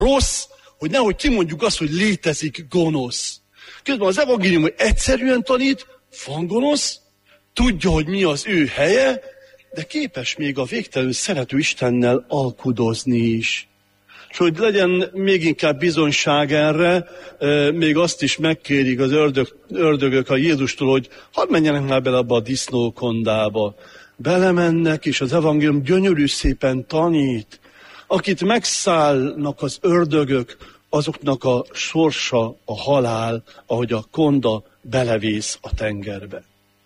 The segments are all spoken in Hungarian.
rossz, hogy nehogy kimondjuk azt, hogy létezik gonosz. Közben az evangélium, hogy egyszerűen tanít, van gonosz, tudja, hogy mi az ő helye, de képes még a végtelenül szerető Istennel alkudozni is. És hogy legyen még inkább bizonyság erre, még azt is megkérik az ördögök a Jézustól, hogy hadd menjenek már bele abba a disznókondába. Belemennek, és az evangélium gyönyörű szépen tanít. Akit megszállnak az ördögök, azoknak a sorsa a halál, ahogy a konda belevész a tengerbe.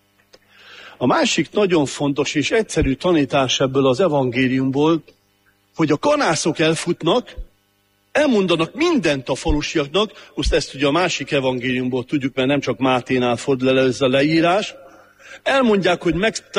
A másik nagyon fontos és egyszerű tanítás ebből az evangéliumból, hogy a kanászok elfutnak, elmondanak mindent a falusiaknak, most ezt ugye a másik evangéliumból tudjuk, mert nem csak Máténál fordul el ez a leírás, elmondják, hogy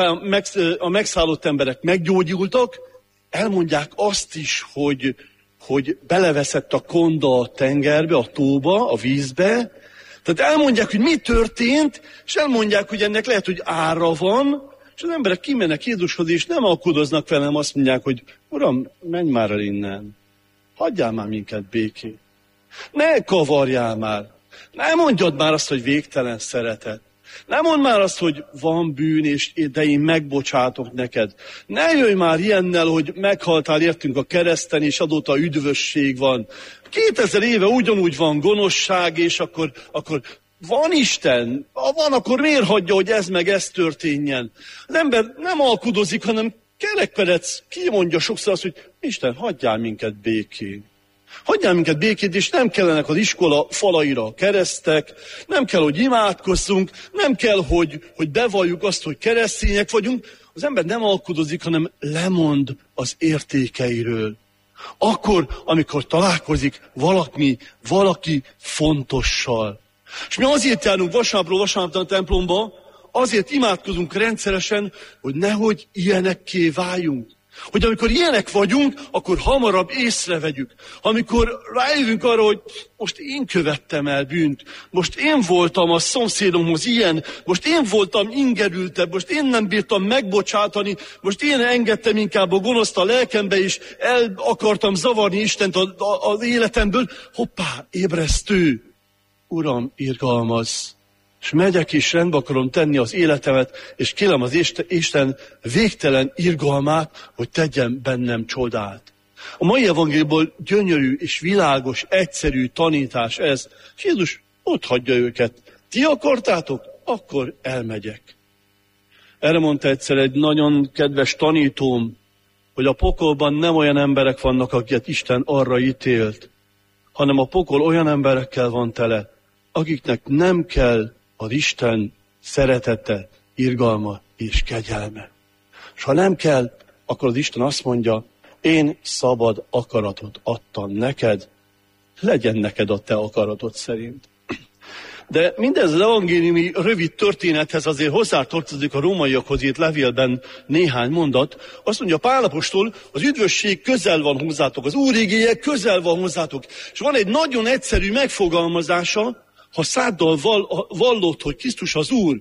a megszállott emberek meggyógyultak, elmondják azt is, hogy beleveszett a konda a tengerbe, a tóba, a vízbe. Tehát elmondják, hogy mi történt, és elmondják, hogy ennek lehet, hogy ára van, és az emberek kimennek Jézushoz, és nem alkudoznak velem, azt mondják, hogy Uram, menj már el innen. Hagyjál már minket békén. Ne kavarjál már. Ne mondjad már azt, hogy végtelen szeretet. Ne mondd már azt, hogy van bűn, de én megbocsátok neked. Ne jöjj már ilyennel, hogy meghaltál értünk a kereszten, és azóta üdvösség van. 2000 éve ugyanúgy van gonoszság, és akkor van Isten. Ha van, akkor miért hagyja, hogy ez meg ez történjen? Az ember nem alkudozik, hanem kerekperec kimondja sokszor azt, hogy Isten, hagyjál minket békén. Hagyjál minket békét, és nem kellenek az iskola falaira keresztek, nem kell, hogy imádkozzunk, nem kell, hogy bevalljuk azt, hogy keresztények vagyunk. Az ember nem alkudozik, hanem lemond az értékeiről. Akkor, amikor találkozik valaki fontossal. És mi azért járunk vasárnapról vasárnapra a templomba, azért imádkozunk rendszeresen, hogy nehogy ilyenekké váljunk. Hogy amikor ilyenek vagyunk, akkor hamarabb észrevegyük. Amikor rájövünk arra, hogy most én követtem el bűnt, most én voltam a szomszédomhoz ilyen, most én voltam ingerültebb, most én nem bírtam megbocsátani, most én engedtem inkább a gonoszt a lelkembe, és el akartam zavarni Istent az életemből. Hoppá, ébresztő! Uram, irgalmazz! És megyek és rendbe akarom tenni az életemet, és kérem az Isten végtelen irgalmát, hogy tegyen bennem csodát. A mai evangéliumból gyönyörű és világos, egyszerű tanítás ez, és Jézus ott hagyja őket. Ti akartátok? Akkor elmegyek. Erre mondta egyszer egy nagyon kedves tanítóm, hogy a pokolban nem olyan emberek vannak, akiket Isten arra ítélt, hanem a pokol olyan emberekkel van tele, akiknek nem kell az Isten szeretete, irgalma és kegyelme. És ha nem kell, akkor az Isten azt mondja, én szabad akaratot adtam neked, legyen neked a te akaratod szerint. De mindez az evangéliumi rövid történethez azért hozzátartozik a rómaiakhoz írt levélben néhány mondat. Azt mondja Pál apostol, az üdvösség közel van hozzátok, az Úr igéje közel van hozzátok. És van egy nagyon egyszerű megfogalmazása, ha száddal vallod, hogy Krisztus az Úr,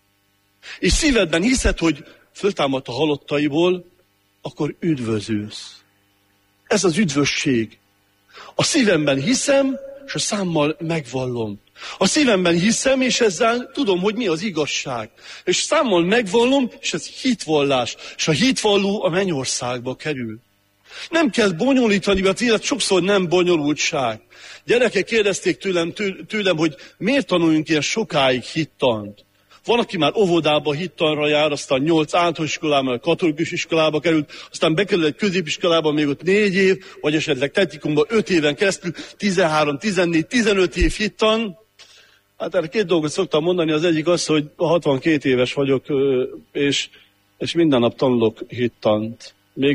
és szívedben hiszed, hogy föltámadt a halottaiból, akkor üdvözülsz. Ez az üdvösség. A szívemben hiszem, és a számmal megvallom. A szívemben hiszem, és ezzel tudom, hogy mi az igazság. És számmal megvallom, és ez hitvallás. És a hitvalló a mennyországba kerül. Nem kell bonyolítani, mert az élet sokszor nem bonyolultság. Gyerekek kérdezték tőlem, hogy miért tanuljunk ilyen sokáig hittant. Van, aki már óvodába hittanra jár, aztán 8 általános iskolában, katolikus iskolába került, aztán bekerül egy középiskolába, még ott 4 év, vagy esetleg technikumban 5 éven keresztül, 13, 14, 15 év hittan. Hát erre 2 dolgot szoktam mondani, az egyik az, hogy 62 éves vagyok, és minden nap tanulok hittant. Még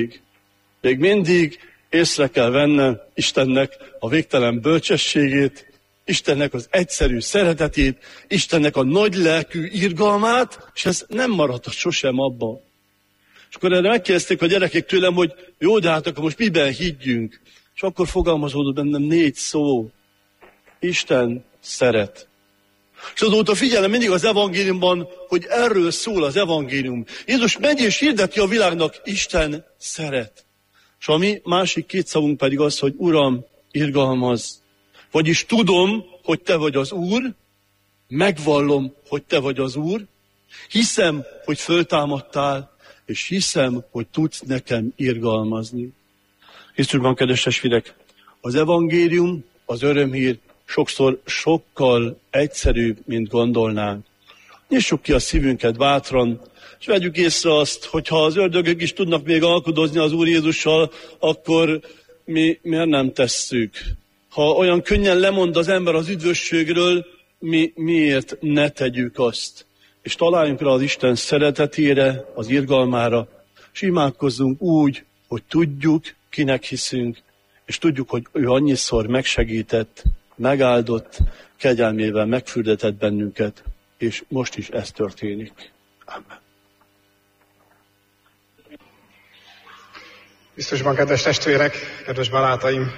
mindig észre kell vennem Istennek a végtelen bölcsességét, Istennek az egyszerű szeretetét, Istennek a nagy lelkű irgalmát, és ez nem maradhat sosem abban. És akkor erre megkérdezték a gyerekek tőlem, hogy jó, de hát akkor most miben higgyünk? És akkor fogalmazódott bennem 4 szó. Isten szeret. És azóta figyelem mindig az evangéliumban, hogy erről szól az evangélium. Jézus megy és hirdeti a világnak, Isten szeret. És a mi másik két szavunk pedig az, hogy Uram, irgalmazz. Vagyis tudom, hogy Te vagy az Úr, megvallom, hogy Te vagy az Úr, hiszem, hogy föltámadtál, és hiszem, hogy tudsz nekem irgalmazni. Krisztusban, kedves testvérek, az evangélium, az örömhír sokszor sokkal egyszerűbb, mint gondolnánk. Nyissuk ki a szívünket bátran, és vegyük észre azt, hogyha az ördögök is tudnak még alkudozni az Úr Jézussal, akkor mi miért nem tesszük? Ha olyan könnyen lemond az ember az üdvösségről, mi miért ne tegyük azt? És találjunk rá az Isten szeretetére, az irgalmára, és imádkozzunk úgy, hogy tudjuk, kinek hiszünk, és tudjuk, hogy ő annyiszor megsegített, megáldott, kegyelmével megfürdetett bennünket, és most is ez történik. Amen. Biztosban, kedves testvérek, kedves barátaim!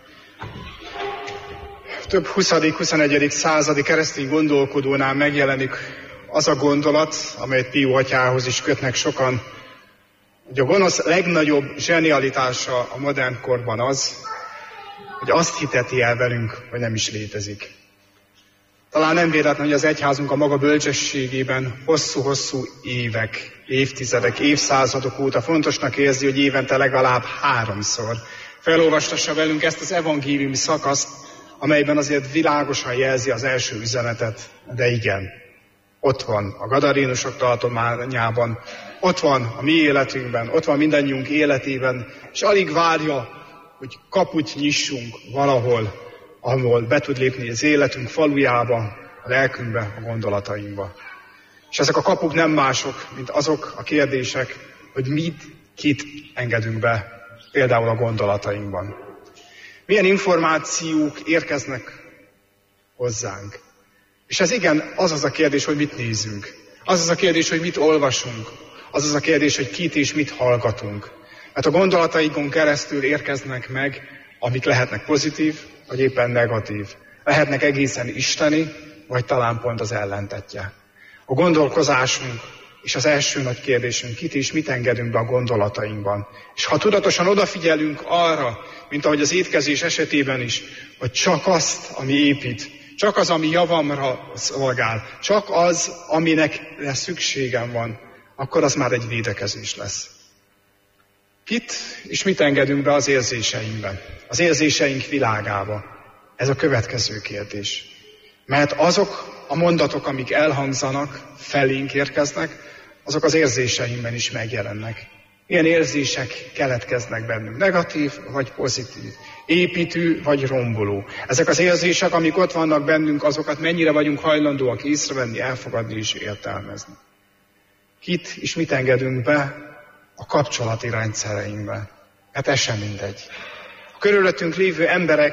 Több 20.-21. századi keresztény gondolkodónál megjelenik az a gondolat, amelyet Pió atyához is kötnek sokan, hogy a gonosz legnagyobb zsenialitása a modern korban az, hogy azt hiteti el velünk, hogy nem is létezik. Talán nem véletlen, hogy az egyházunk a maga bölcsességében hosszú-hosszú évek, évtizedek, évszázadok óta fontosnak érzi, hogy évente legalább 3-szor felolvastassa velünk ezt az evangéliumi szakaszt, amelyben azért világosan jelzi az első üzenetet, de igen, ott van a gadarénusok tartományában, ott van a mi életünkben, ott van mindannyiunk életében, és alig várja, hogy kaput nyissunk valahol, ahol be tud lépni az életünk falujába, a lelkünkbe, a gondolatainkba. És ezek a kapuk nem mások, mint azok a kérdések, hogy kit engedünk be, például a gondolatainkban. Milyen információk érkeznek hozzánk. És ez igen, az a kérdés, hogy mit nézünk. Az a kérdés, hogy mit olvasunk. Az a kérdés, hogy kit és mit hallgatunk. Mert a gondolatainkon keresztül érkeznek meg, amik lehetnek pozitív, vagy éppen negatív. Lehetnek egészen isteni, vagy talán pont az ellentetje. A gondolkozásunk és az első nagy kérdésünk, kit és mit engedünk be a gondolatainkban. És ha tudatosan odafigyelünk arra, mint ahogy az étkezés esetében is, hogy csak azt, ami épít, csak az, ami javamra szolgál, csak az, aminek szükségem van, akkor az már egy védekezés lesz. Kit és mit engedünk be az érzéseinkben, az érzéseink világába? Ez a következő kérdés. Mert azok a mondatok, amik elhangzanak, felénk érkeznek, azok az érzéseinkben is megjelennek. Milyen érzések keletkeznek bennünk? Negatív vagy pozitív? Építő vagy romboló? Ezek az érzések, amik ott vannak bennünk, azokat mennyire vagyunk hajlandóak észrevenni, elfogadni és értelmezni? Kit és mit engedünk be a kapcsolati rendszereinkbe? Hát ez sem mindegy. A körülöttünk lévő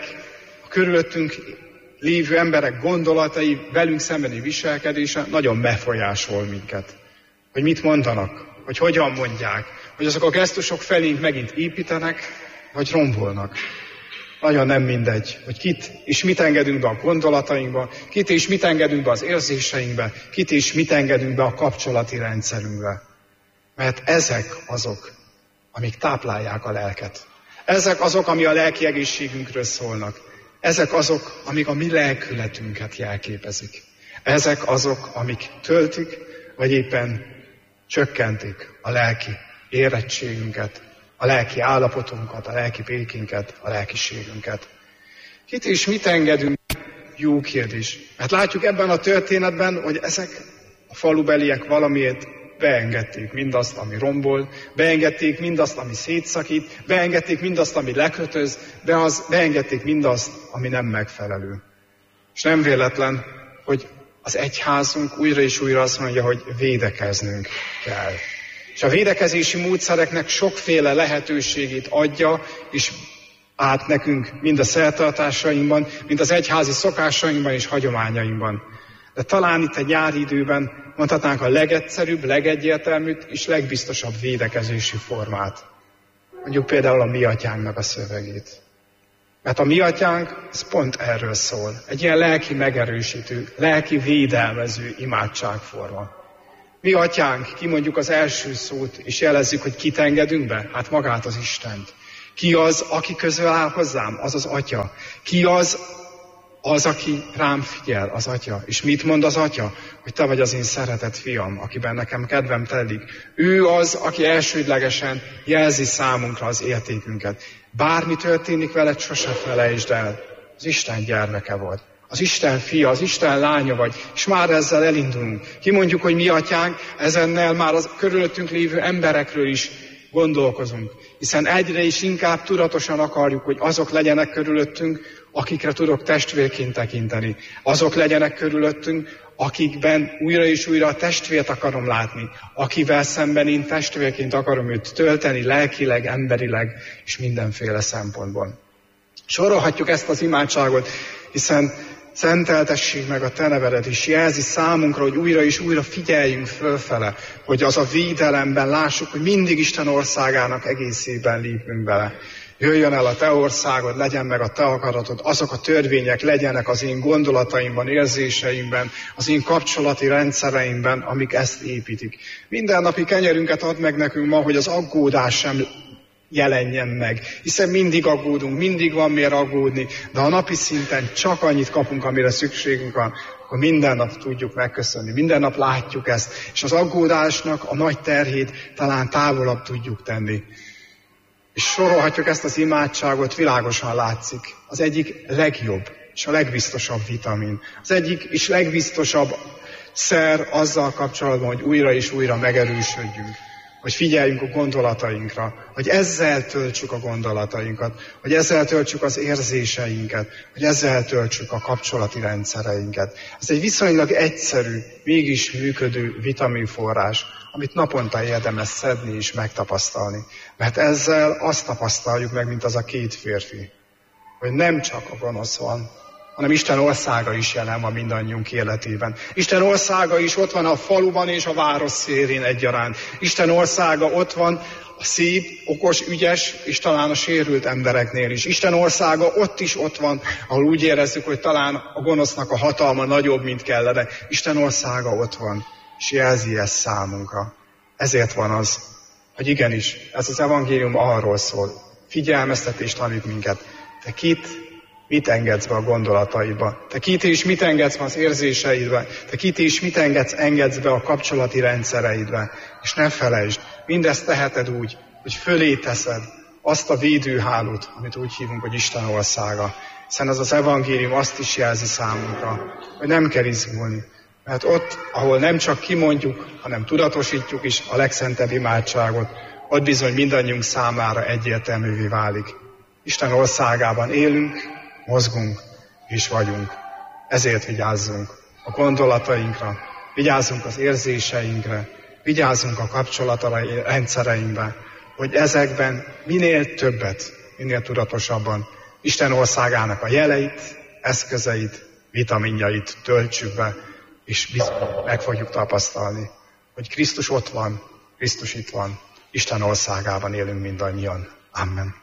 emberek gondolatai, velünk szembeni viselkedése nagyon befolyásol minket. Hogy mit mondanak, hogy hogyan mondják, hogy azok a gesztusok felénk megint építenek, vagy rombolnak. Nagyon nem mindegy, hogy kit és mit engedünk be a gondolatainkba, kit és mit engedünk be az érzéseinkbe, kit és mit engedünk be a kapcsolati rendszerünkbe. Mert ezek azok, amik táplálják a lelket. Ezek azok, ami a lelki egészségünkről szólnak. Ezek azok, amik a mi lelkületünket jelképezik. Ezek azok, amik töltik, vagy éppen csökkentik a lelki érettségünket, a lelki állapotunkat, a lelki békénket, a lelkiségünket. Kit és mit engedünk? Jó kérdés. Mert látjuk ebben a történetben, hogy ezek a falubeliek valamiért beengedték mindazt, ami rombol, beengedték mindazt, ami szétszakít, beengedték mindazt, ami lekötöz, beengedték mindazt, ami nem megfelelő. És nem véletlen, hogy az egyházunk újra és újra azt mondja, hogy védekeznünk kell. És a védekezési módszereknek sokféle lehetőségét adja, és át nekünk mind a szertartásainkban, mind az egyházi szokásainkban és hagyományainkban. De talán itt egy nyári időben mondhatnánk a legegyszerűbb, legegyértelműbb és legbiztosabb védekezési formát. Mondjuk például a Mi Atyánknak a szövegét. Mert a Mi Atyánk, ez pont erről szól. Egy ilyen lelki megerősítő, lelki védelmező imádságforma. Mi Atyánk, kimondjuk az első szót, és jelezzük, hogy kit engedünk be? Hát magát az Istent. Ki az, aki közel áll hozzám? Az az Atya. Ki az, aki rám figyel? Az Atya. És mit mond az Atya? Hogy te vagy az én szeretett fiam, akiben nekem kedvem telik. Ő az, aki elsődlegesen jelzi számunkra az értékünket. Bármi történik veled, sose felejtsd el. Az Isten gyermeke vagy. Az Isten fia, az Isten lánya vagy, és már ezzel elindulunk. Kimondjuk, hogy mi atyánk, ezennel már az körülöttünk lévő emberekről is gondolkozunk. Hiszen egyre is inkább tudatosan akarjuk, hogy azok legyenek körülöttünk, akikre tudok testvérként tekinteni. Azok legyenek körülöttünk, akikben újra és újra a testvért akarom látni. Akivel szemben én testvérként akarom őt tölteni, lelkileg, emberileg és mindenféle szempontból. Sorolhatjuk ezt az imádságot, hiszen szenteltessék meg a te nevedet, és jelzi számunkra, hogy újra és újra figyeljünk fölfele, hogy az a védelemben lássuk, hogy mindig Isten országának egészében lépünk bele. Jöjjön el a te országod, legyen meg a te akaratod, azok a törvények legyenek az én gondolataimban, érzéseimben, az én kapcsolati rendszereimben, amik ezt építik. Mindennapi kenyerünket add meg nekünk ma, hogy az aggódás sem jelenjen meg, hiszen mindig aggódunk, mindig van miért aggódni, de a napi szinten csak annyit kapunk, amire szükségünk van, akkor minden nap tudjuk megköszönni, minden nap látjuk ezt, és az aggódásnak a nagy terhét talán távolabb tudjuk tenni. És sorolhatjuk ezt az imádságot, világosan látszik. Az egyik legjobb és a legbiztosabb vitamin. Az egyik és legbiztosabb szer azzal kapcsolatban, hogy újra és újra megerősödjünk. Hogy figyeljünk a gondolatainkra, hogy ezzel töltsük a gondolatainkat, hogy ezzel töltsük az érzéseinket, hogy ezzel töltsük a kapcsolati rendszereinket. Ez egy viszonylag egyszerű, mégis működő vitaminforrás, amit naponta érdemes szedni és megtapasztalni. Mert ezzel azt tapasztaljuk meg, mint az a két férfi, hogy nem csak a gonosz van, hanem Isten országa is jelen van mindannyiunk életében. Isten országa is ott van a faluban és a város szélén egyaránt. Isten országa ott van a szép, okos, ügyes és talán a sérült embereknél is. Isten országa ott van, ahol úgy érezzük, hogy talán a gonosznak a hatalma nagyobb, mint kellene. Isten országa ott van, és jelzi ezt számunkra. Ezért van az, hogy igenis, ez az evangélium arról szól. Figyelmeztetést tanít minket. Te mit engedsz be a gondolataidba? Te kit és mit engedsz be az érzéseidbe? Te kit és mit engedsz be a kapcsolati rendszereidbe? És ne felejtsd, mindezt teheted úgy, hogy fölé teszed azt a védőhálót, amit úgy hívunk, hogy Isten országa. Hiszen ez az evangélium azt is jelzi számunkra, hogy nem kell izgulni. Mert ott, ahol nem csak kimondjuk, hanem tudatosítjuk is a legszentebb imádságot, ott bizony mindannyiunk számára egyértelművé válik. Isten országában élünk, mozgunk és vagyunk. Ezért vigyázzunk a gondolatainkra, vigyázzunk az érzéseinkre, vigyázzunk a kapcsolati rendszereinkbe, hogy ezekben minél többet, minél tudatosabban Isten országának a jeleit, eszközeit, vitaminjait töltsük be, és bizony meg fogjuk tapasztalni, hogy Krisztus ott van, Krisztus itt van, Isten országában élünk mindannyian. Amen.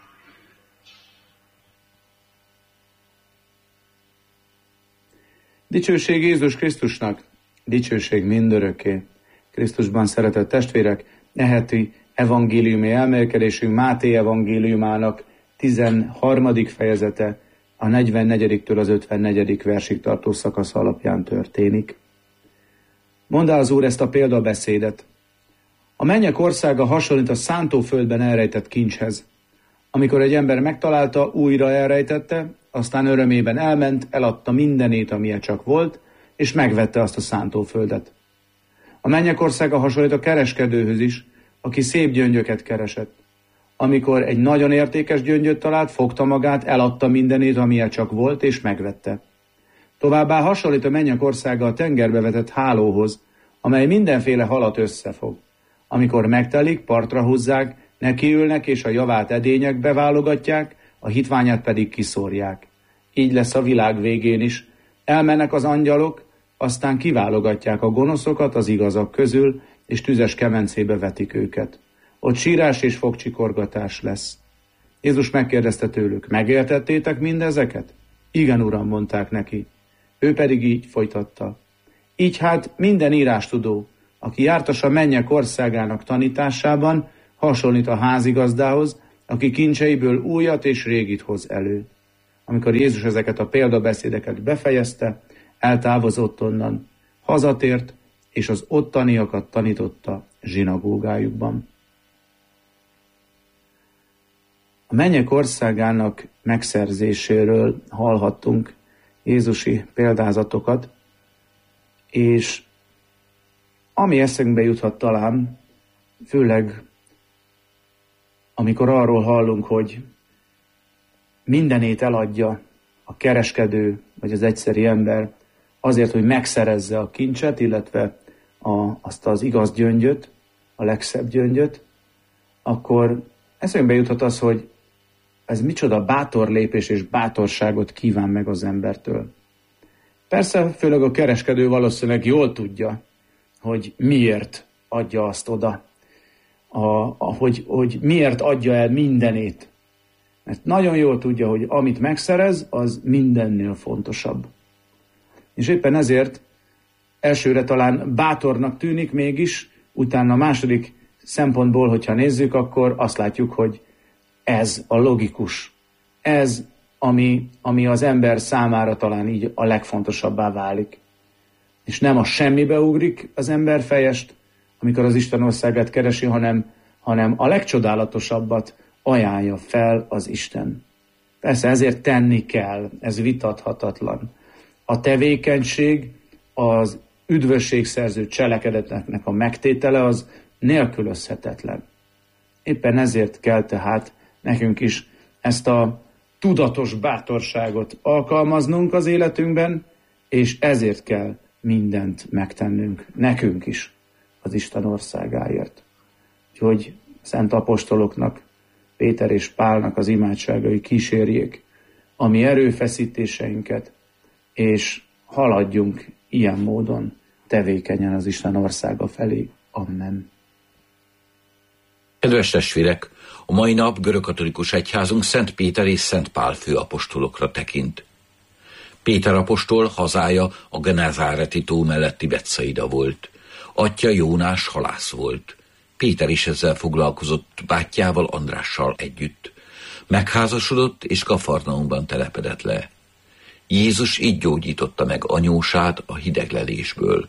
Dicsőség Jézus Krisztusnak, dicsőség mindörökké. Krisztusban szeretett testvérek, e heti evangéliumi elmélkedésünk Máté evangéliumának 13. fejezete a 44-től az 54. versig tartó szakasz alapján történik. Mondd az Úr ezt a példabeszédet. A mennyek országa hasonlít a szántóföldben elrejtett kincshez. Amikor egy ember megtalálta, újra elrejtette, aztán örömében elment, eladta mindenét, amilyen csak volt, és megvette azt a szántóföldet. A mennyek országa hasonlít a kereskedőhöz is, aki szép gyöngyöket keresett. Amikor egy nagyon értékes gyöngyöt talált, fogta magát, eladta mindenét, amilyen csak volt, és megvette. Továbbá hasonlít a mennyek országa a tengerbe vetett hálóhoz, amely mindenféle halat összefog. Amikor megtelik, partra húzzák, nekiülnek, és a javát edényekbe válogatják, a hitványát pedig kiszórják. Így lesz a világ végén is. Elmennek az angyalok, aztán kiválogatják a gonoszokat az igazak közül, és tüzes kemencébe vetik őket. Ott sírás és fogcsikorgatás lesz. Jézus megkérdezte tőlük, megértettétek mindezeket? Igen, Uram, mondták neki. Ő pedig így folytatta. Így hát minden írástudó, aki jártas a mennyek országának tanításában, hasonlít a házigazdához, aki kincseiből újat és régit hoz elő. Amikor Jézus ezeket a példabeszédeket befejezte, eltávozott onnan, hazatért, és az ottaniakat tanította zsinagógájukban. A mennyek országának megszerzéséről hallhattunk jézusi példázatokat, és ami eszünkbe juthat talán, főleg amikor arról hallunk, hogy mindenét eladja a kereskedő vagy az egyszeri ember azért, hogy megszerezze a kincset, illetve azt az igaz gyöngyöt, a legszebb gyöngyöt, akkor eszünkbe juthat az, hogy ez micsoda bátor lépés és bátorságot kíván meg az embertől. Persze, főleg a kereskedő valószínűleg jól tudja, hogy miért adja azt oda, hogy miért adja el mindenét. Mert nagyon jól tudja, hogy amit megszerez, az mindennél fontosabb. És éppen ezért elsőre talán bátornak tűnik mégis, utána a második szempontból, hogyha nézzük, akkor azt látjuk, hogy ez a logikus. Ez, ami az ember számára talán így a legfontosabbá válik. És nem a semmibe ugrik az ember fejest, amikor az Isten országát keresi, hanem a legcsodálatosabbat ajánlja fel az Isten. Persze ezért tenni kell, ez vitathatatlan. A tevékenység, az üdvösségszerző cselekedetnek a megtétele az nélkülözhetetlen. Éppen ezért kell tehát nekünk is ezt a tudatos bátorságot alkalmaznunk az életünkben, és ezért kell mindent megtennünk, nekünk is, az Isten országáért. Úgyhogy szent apostoloknak, Péter és Pálnak az imádságai kísérjék a mi erőfeszítéseinket, és haladjunk ilyen módon tevékenyen az Isten országa felé. Amen. Kedves testvérek, a mai nap görögkatolikus egyházunk Szent Péter és Szent Pál főapostolokra tekint. Péter apostol hazája a Genezáreti tó melletti Betszaida volt. Atyja Jónás halász volt. Péter is ezzel foglalkozott bátyjával, Andrással együtt. Megházasodott és Kafarnaumban telepedett le. Jézus így gyógyította meg anyósát a hideglelésből.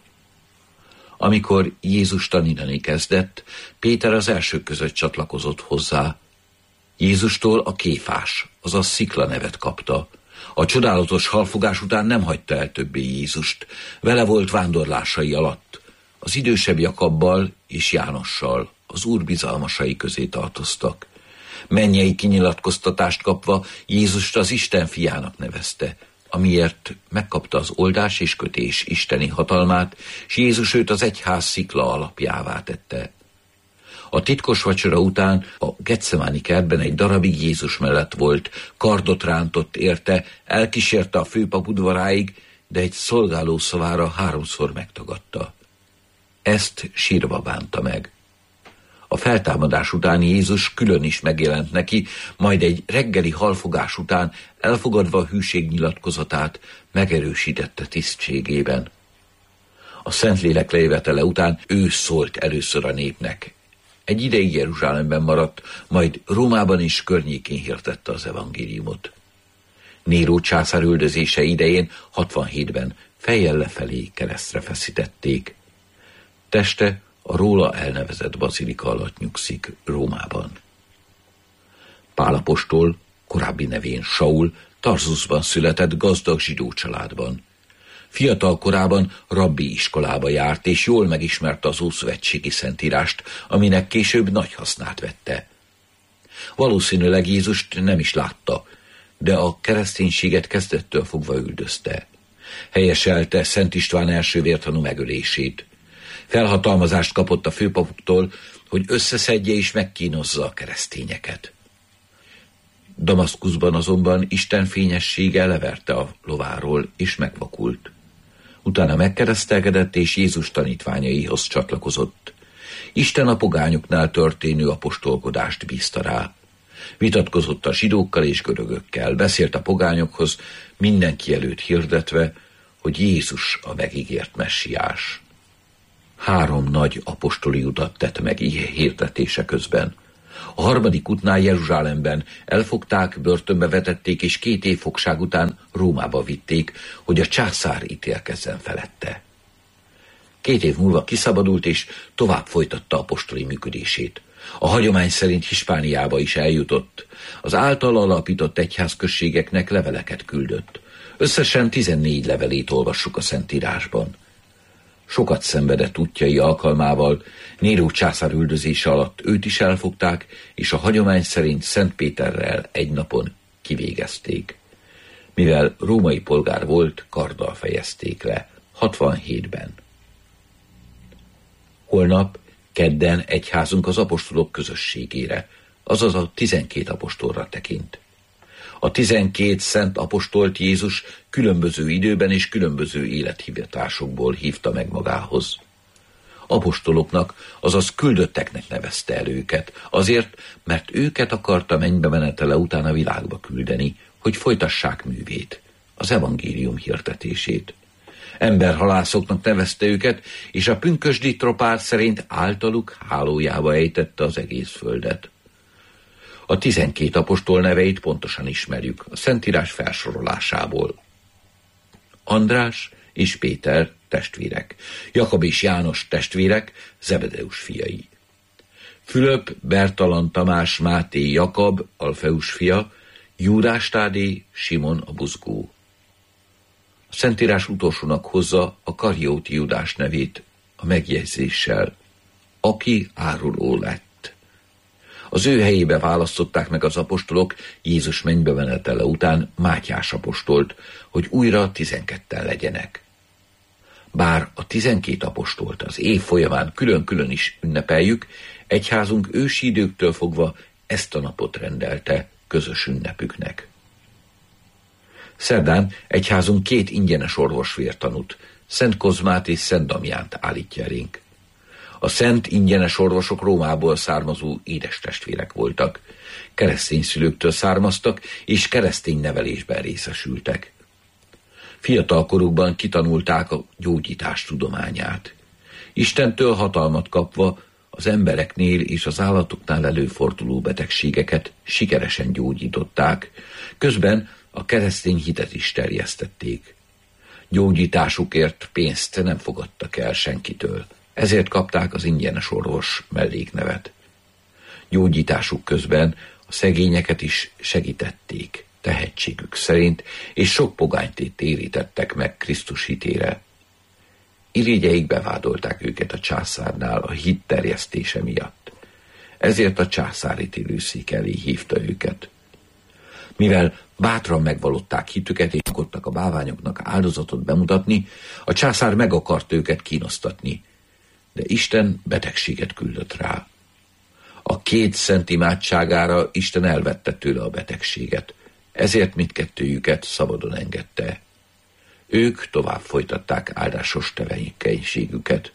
Amikor Jézus tanítani kezdett, Péter az elsők között csatlakozott hozzá. Jézustól a Kéfás, azaz Szikla nevet kapta. A csodálatos halfogás után nem hagyta el többé Jézust. Vele volt vándorlásai alatt. Az idősebb Jakabbal és Jánossal, az Úr bizalmasai közé tartoztak. Mennyei kinyilatkoztatást kapva Jézust az Isten fiának nevezte, amiért megkapta az oldás és kötés isteni hatalmát, s Jézus őt az egyház szikla alapjává tette. A titkos vacsora után a Getsemáni kertben egy darabig Jézus mellett volt, kardot rántott érte, elkísérte a főpap udvaráig, de egy szolgáló szavára 3-szor megtagadta. Ezt sírva bánta meg. A feltámadás után Jézus külön is megjelent neki, majd egy reggeli halfogás után elfogadva a hűség nyilatkozatát megerősítette tisztségében. A Szentlélek lejövetele után ő szólt először a népnek. Egy ideig Jeruzsálemben maradt, majd Rómában is környékén hirdette az evangéliumot. Néró császár üldözése idején 67-ben fejjel lefelé keresztre feszítették. Teste a róla elnevezett bazilika alatt nyugszik Rómában. Pál apostol, korábbi nevén Saul, Tarzusban született gazdag zsidó családban. Fiatal korában rabbi iskolába járt, és jól megismerte az ószövetségi szentírást, aminek később nagy hasznát vette. Valószínűleg Jézust nem is látta, de a kereszténységet kezdettől fogva üldözte. Helyeselte Szent István első vértanú megölését. Felhatalmazást kapott a főpapoktól, hogy összeszedje és megkínozza a keresztényeket. Damaszkuszban azonban Isten fényessége leverte a lováról, és megvakult. Utána megkeresztelkedett, és Jézus tanítványaihoz csatlakozott. Isten a pogányoknál történő apostolkodást bízta rá. Vitatkozott a zsidókkal és görögökkel, beszélt a pogányokhoz, mindenki előtt hirdetve, hogy Jézus a megígért messiás. 3 nagy apostoli utat tett meg hirdetése közben. A harmadik útnál Jeruzsálemben elfogták, börtönbe vetették, és 2 év fogság után Rómába vitték, hogy a császár ítélkezzen felette. 2 év múlva kiszabadult, és tovább folytatta apostoli működését. A hagyomány szerint Hispániába is eljutott. Az általa alapított egyházközségeknek leveleket küldött. Összesen 14 levelét olvassuk a Szentírásban. Sokat szenvedett útjai alkalmával, Néró császár üldözése alatt őt is elfogták, és a hagyomány szerint Szent Péterrel egy napon kivégezték. Mivel római polgár volt, karddal fejezték le, 67-ben. Holnap, kedden egyházunk az apostolok közösségére, azaz a 12 apostolra tekint. A 12 szent apostolt Jézus különböző időben és különböző élethivatásokból hívta meg magához. Apostoloknak, azaz küldötteknek nevezte el őket, azért, mert őket akarta mennybe menetele után a világba küldeni, hogy folytassák művét, az evangélium hirdetését. Emberhalászoknak nevezte őket, és a pünkösdi tropár szerint általuk hálójába ejtette az egész földet. A 12 apostol neveit pontosan ismerjük a Szentírás felsorolásából. András és Péter testvérek, Jakab és János testvérek, Zebedeus fiai. Fülöp, Bertalan, Tamás, Máté, Jakab, Alfeus fia, Júdás Tádé, Simon a buzgó. A Szentírás utolsónak hozza a Karióti Júdás nevét a megjegyzéssel, aki áruló lett. Az ő helyébe választották meg az apostolok Jézus mennybe menetele után Mátyás apostolt, hogy újra 12-en legyenek. Bár a 12 apostolt az év folyamán külön-külön is ünnepeljük, egyházunk ősi időktől fogva ezt a napot rendelte közös ünnepüknek. Szerdán egyházunk 2 ingyenes orvosvértanút, Szent Kozmát és Szent Damjánt állítja elénk. A szent ingyenes orvosok Rómából származó édestestvérek voltak, keresztény szülőktől származtak, és keresztény nevelésben részesültek. Fiatal korukban kitanulták a gyógyítás tudományát. Istentől hatalmat kapva az embereknél és az állatoknál előforduló betegségeket sikeresen gyógyították, közben a keresztény hitet is terjesztették. Gyógyításukért pénzt nem fogadtak el senkitől, ezért kapták az ingyenes orvos melléknevet. Gyógyításuk közben a szegényeket is segítették, tehetségük szerint, és sok pogányt térítettek meg Krisztus hitére. Irigyeik bevádolták őket a császárnál a hit terjesztése miatt. Ezért a császárítélőszék elé hívta őket. Mivel bátran megvallották hitüket és akartak a bálványoknak áldozatot bemutatni, a császár meg akart őket kínosztatni, de Isten betegséget küldött rá. A 2 szent imádságára Isten elvette tőle a betegséget, ezért mindkettőjüket szabadon engedte. Ők tovább folytatták áldásos tevékenységüket.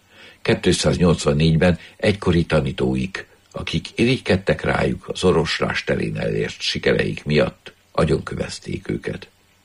284-ben egykori tanítóik, akik irigykedtek rájuk az oroslás terén elért sikereik miatt, agyonkövezték őket.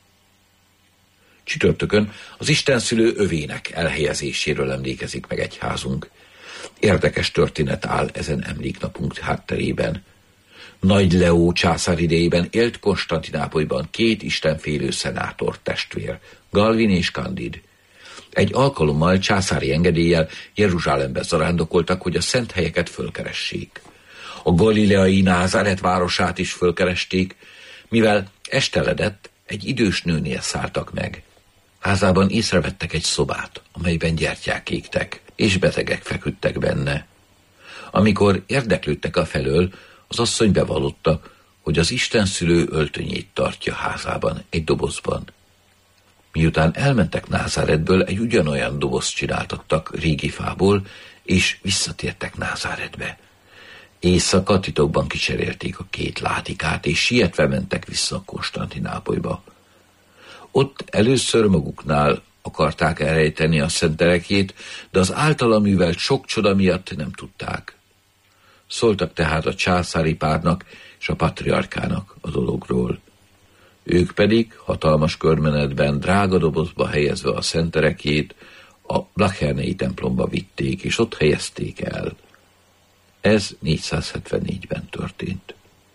Csütörtökön az istenszülő övének elhelyezéséről emlékezik meg egyházunk. Érdekes történet áll ezen emléknapunk hátterében. Nagy Leó császár idejében élt Konstantinápolyban 2 istenfélő szenátor testvér, Galvin és Candid. Egy alkalommal császári engedéllyel Jeruzsálembe zarándokoltak, hogy a szent helyeket fölkeressék. A galileai Názáret városát is fölkeresték, mivel esteledett, egy idős nőnél szálltak meg. Házában észrevettek egy szobát, amelyben gyertyák égtek, és betegek feküdtek benne. Amikor érdeklődtek afelől, az asszony bevallotta, hogy az istenszülő öltönyét tartja házában, egy dobozban. Miután elmentek Názáretből, egy ugyanolyan dobozt csináltattak régi fából, és visszatértek Názáretbe. Éjszaka titokban kicserélték a 2 látikát, és sietve mentek vissza Konstantinápolyba. Ott először maguknál akarták elrejteni a szentelekjét, de az általa művelt sok csoda miatt nem tudták. Szóltak tehát a császári párnak és a patriarkának a dologról. Ők pedig hatalmas körmenetben drága dobozba helyezve a szenterekjét a Blachernei templomba vitték, és ott helyezték el. Ez 474-ben történt.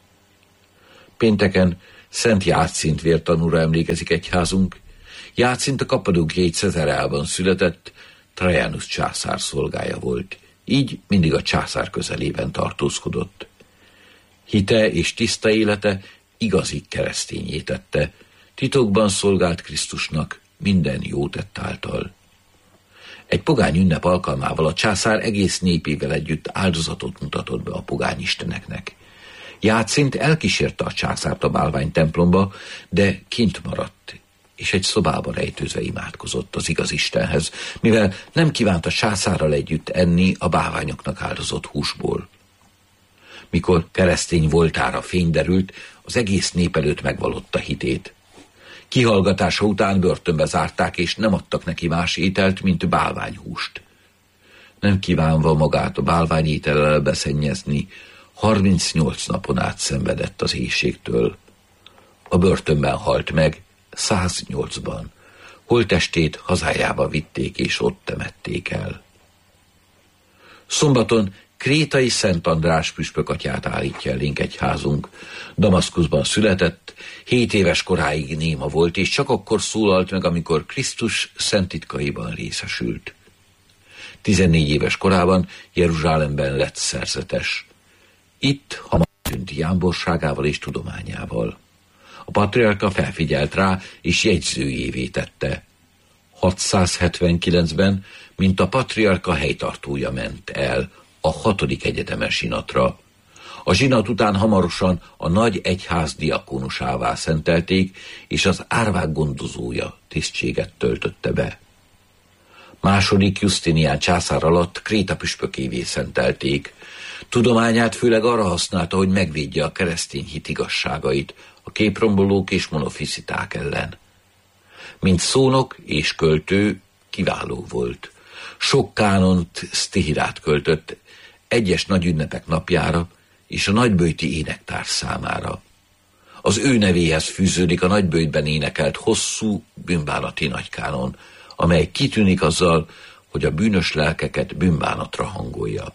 Pénteken Szent Jácint vértanúra emlékezik egyházunk. Jácint a kappadókiai Cezareában született, Trajanus császár szolgája volt, így mindig a császár közelében tartózkodott. Hite és tiszta élete igazi keresztényé tette, titokban szolgált Krisztusnak minden jó tett által. Egy pogány ünnep alkalmával a császár egész népével együtt áldozatot mutatott be a pogány isteneknek. Jácint elkísérte a császárt a bálvány templomba, de kint maradt, és egy szobába rejtőzve imádkozott az igaz Istenhez, mivel nem kívánt a császárral együtt enni a bálványoknak áldozott húsból. Mikor keresztény voltára fény derült, az egész nép előtt megvallotta hitét. Kihallgatása után börtönbe zárták, és nem adtak neki más ételt, mint bálványhúst. Nem kívánva magát a bálványétellel beszennyezni, 38 napon át szenvedett az éhségtől. A börtönben halt meg, 108-ban. Holttestét hazájába vitték, és ott temették el. Szombaton krétai Szent András püspökatyát állítja elénk egyházunk. Damaszkuszban született, 7 éves koráig néma volt, és csak akkor szólalt meg, amikor Krisztus szent titkaiban részesült. 14 éves korában Jeruzsálemben lett szerzetes. Itt hamar tűnt jámborságával és tudományával. A patriarka felfigyelt rá, és jegyzőjévé tette. 679-ben, mint a patriarka helytartója ment el a 6. egyetemes zsinatra. A zsinat után hamarosan a nagy egyház diakónusává szentelték, és az árvák gondozója tisztséget töltötte be. II. Justinian császár alatt Kréta püspökévé szentelték. Tudományát főleg arra használta, hogy megvédje a keresztény hit igazságait a képrombolók és monofiziták ellen. Mint szónok és költő kiváló volt. Sok kánont, sztihirát költött egyes nagy ünnepek napjára és a nagyböjti énektár számára. Az ő nevéhez fűződik a nagyböjtben énekelt hosszú bűnbánati nagykánon, amely kitűnik azzal, hogy a bűnös lelkeket bűnbánatra hangolja.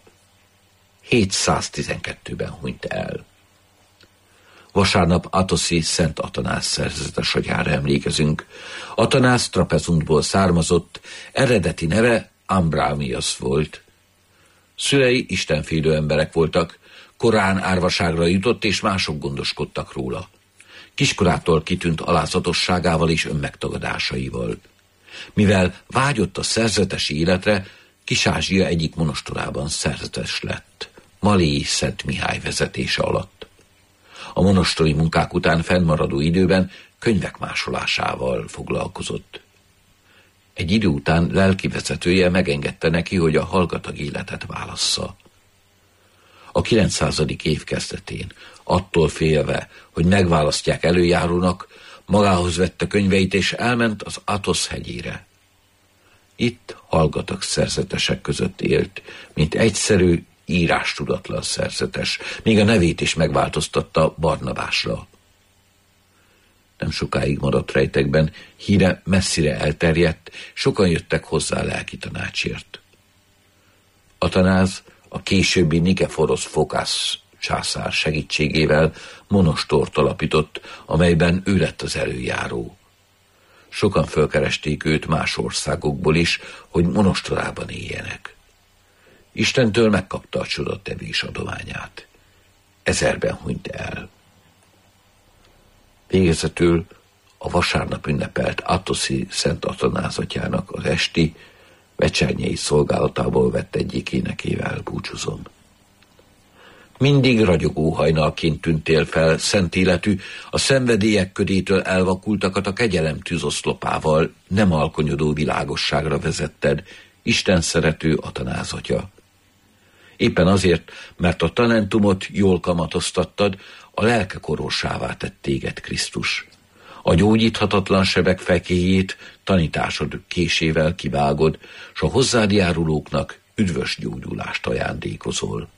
712-ben hunyt el. Vasárnap Atoszi Szent Atanász szerzetes atyára emlékezünk. Atanász Trapezuntból származott, eredeti neve Ambramius volt. Szülei istenfélő emberek voltak, korán árvaságra jutott, és mások gondoskodtak róla. Kiskorától kitűnt alázatosságával és önmegtagadásaival. Mivel vágyott a szerzetesi életre, Kis-Ázsia egyik monostorában szerzetes lett, Maléi Szent Mihály vezetése alatt. A monostori munkák után fennmaradó időben könyvek másolásával foglalkozott. Egy idő után lelkivezetője megengedte neki, hogy a hallgatag életet válassza. A 900. év kezdetén, attól félve, hogy megválasztják előjárónak, magához vette könyveit, és elment az Atosz hegyére. Itt hallgatag szerzetesek között élt, mint egyszerű, írástudatlan szerzetes, még a nevét is megváltoztatta Barnabásra. Nem sokáig maradt rejtekben, híre messzire elterjedt, sokan jöttek hozzá lelki tanácsért. Atanáz a későbbi Nikephoros Phokász császár segítségével monostort alapított, amelyben ő lett az előjáró. Sokan fölkeresték őt más országokból is, hogy monostorában éljenek. Istentől megkapta a csodatevés adományát. 1000-ben hunyt el. Végezetül a vasárnap ünnepelt Atoszi Szent Atanáz atyának az esti vecsernyei szolgálatából vett egyik énekével búcsúzom. Mindig ragyogó hajnalként tűntél fel, szent életű, a szenvedélyek ködétől elvakultakat a kegyelem tűzoszlopával nem alkonyodó világosságra vezetted, Isten szerető Atanáz atya. Éppen azért, mert a talentumot jól kamatoztattad, a lelkekorvossává tett téged Krisztus. A gyógyíthatatlan sebek fekéjét tanításod késével kivágod, s a hozzád járulóknak üdvös gyógyulást ajándékozol.